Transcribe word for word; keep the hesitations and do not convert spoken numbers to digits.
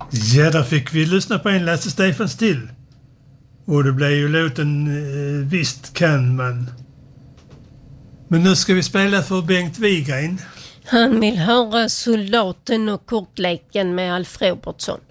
Ja, där fick vi lyssna på en Lasse Stefans till. Och det blev ju låten eh, Visst kan man. Men nu ska vi spela för Bengt Wigren. Han vill höra Soldaten och kortleken med Alf Robertsson.